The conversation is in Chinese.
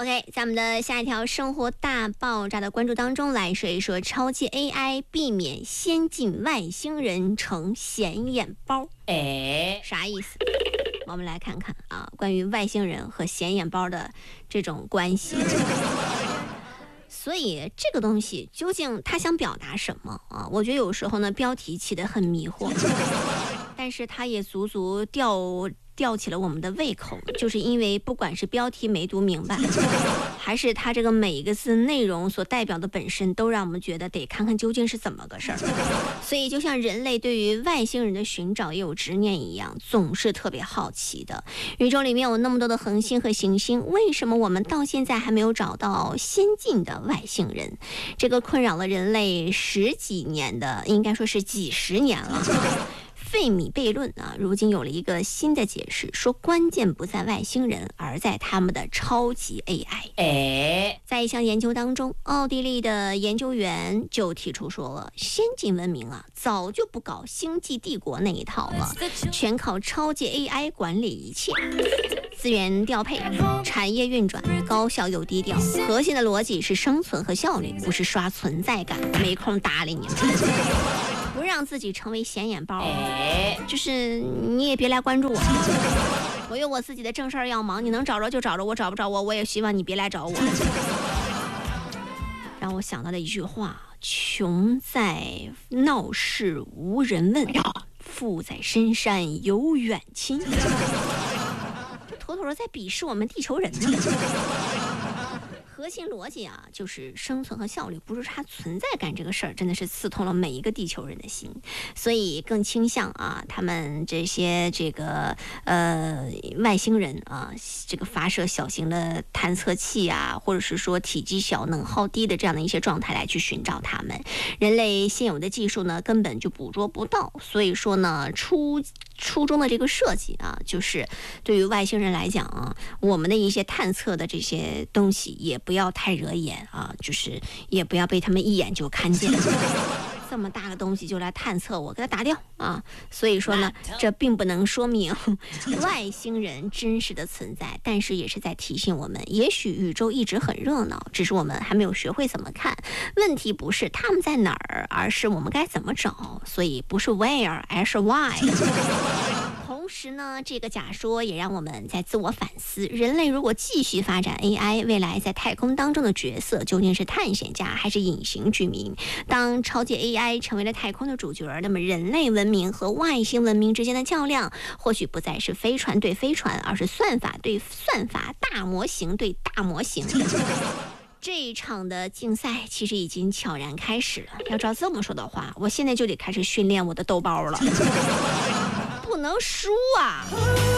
OK， 在我们的下一条生活大爆炸的关注当中，来说一说超级 AI 避免先进外星人成显眼包。啥意思？我们来看看啊，关于外星人和显眼包的这种关系。所以这个东西究竟他想表达什么啊？我觉得有时候呢，标题起得很迷惑，但是他也足足吊起了我们的胃口，就是因为不管是标题没读明白，还是它这个每一个字内容所代表的本身，都让我们觉得得看看究竟是怎么个事儿。所以就像人类对于外星人的寻找也有执念一样，总是特别好奇的。宇宙里面有那么多的恒星和行星，为什么我们到现在还没有找到先进的外星人？这个困扰了人类十几年的，应该说是几十年了。费米悖论啊，如今有了一个新的解释，说关键不在外星人，而在他们的超级 AI。在一项研究当中，奥地利的研究员就提出说了，先进文明啊，早就不搞星际帝国那一套了，全靠超级 AI 管理一切，资源调配、产业运转，高效又低调。核心的逻辑是生存和效率，不是刷存在感，没空搭理你们。不让自己成为显眼包，就是你也别来关注我，我有我自己的正事儿要忙，你能找着就找着，我找不着我也希望你别来找我。让我想到了一句话，穷在闹市无人问，富在深山有远亲。这妥妥的在鄙视我们地球人呢。核心逻辑啊，就是生存和效率，不是它存在感这个事儿，真的是刺痛了每一个地球人的心，所以更倾向啊，他们这些外星人啊，这个发射小型的探测器啊，或者是说体积小、能耗低的这样的一些状态来去寻找他们。人类现有的技术呢，根本就捕捉不到，所以说呢，初中的这个设计啊，就是对于外星人来讲啊，我们的一些探测的这些东西也不要太惹眼啊，就是也不要被他们一眼就看见。这么大个东西就来探测我，给它打掉啊！所以说呢，这并不能说明外星人真实的存在，但是也是在提醒我们，也许宇宙一直很热闹，只是我们还没有学会怎么看。问题不是他们在哪儿，而是我们该怎么找。所以不是 where， 而是 why。同时呢，这个假说也让我们在自我反思，人类如果继续发展 AI， 未来在太空当中的角色究竟是探险家还是隐形居民？当超级 AI 成为了太空的主角，那么人类文明和外星文明之间的较量，或许不再是飞船对飞船，而是算法对算法，大模型对大模型。这一场的竞赛其实已经悄然开始了。要照这么说的话，我现在就得开始训练我的豆包了。不能输啊！